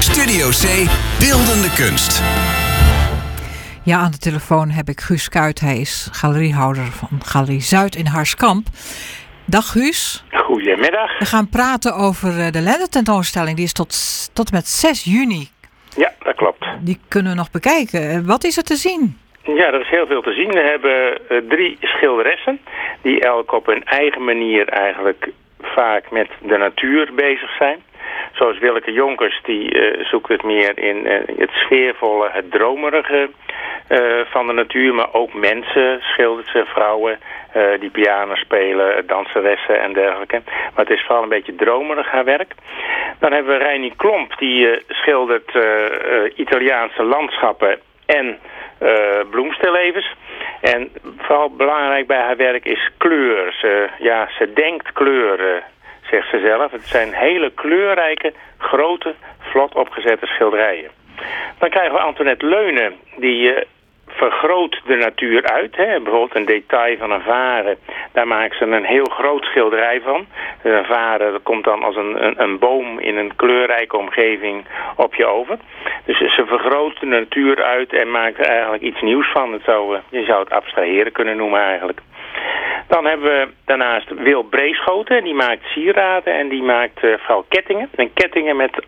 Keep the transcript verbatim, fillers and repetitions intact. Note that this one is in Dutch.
Studio C Beeldende Kunst. Ja, aan de telefoon heb ik Guus Kuyt. Hij is galeriehouder van Galerie Zuid in Harskamp. Dag Guus. Goedemiddag. We gaan praten over de lendententoonstelling. Die is tot, tot en met zes juni. Ja, dat klopt. Die kunnen we nog bekijken. Wat is er te zien? Ja, er is heel veel te zien. We hebben uh, drie schilderessen die elk op hun eigen manier eigenlijk vaak met de natuur bezig zijn. Zoals Willeke Jonkers, die uh, zoekt het meer in uh, het sfeervolle, het dromerige uh, van de natuur. Maar ook mensen schildert ze, vrouwen uh, die piano spelen, danseressen en dergelijke. Maar het is vooral een beetje dromerig haar werk. Dan hebben we Reini Klomp, die uh, schildert uh, uh, Italiaanse landschappen en uh, bloemstillevens. En vooral belangrijk bij haar werk is kleur. Ze, ja, ze denkt kleur, uh, zegt ze zelf. Het zijn hele kleurrijke, grote, vlot opgezette schilderijen. Dan krijgen we Antoinette Leunen, die uh, vergroot de natuur uit. Hè. Bijvoorbeeld een detail van een varen. Daar maakt ze een heel groot schilderij van. Een varen dat komt dan als een, een, een boom in een kleurrijke omgeving op je over. Dus ze vergroot de natuur uit en maakt er eigenlijk iets nieuws van. Het zou, je zou het abstraheren kunnen noemen eigenlijk. Dan hebben we daarnaast Wil Breeschoten. Die maakt sieraden en die maakt uh, vooral kettingen. En kettingen met